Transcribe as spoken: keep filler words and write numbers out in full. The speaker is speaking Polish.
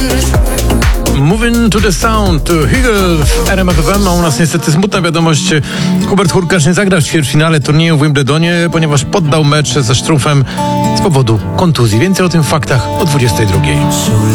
Moving to the Sound, to Hugel w R M F F M, a u nas niestety smutna wiadomość. Hubert Hurkacz nie zagra w ćwierćfinale turnieju w Wimbledonie, ponieważ poddał mecz ze Struffem z powodu kontuzji. Więcej o tym w faktach o dwudziestej drugiej.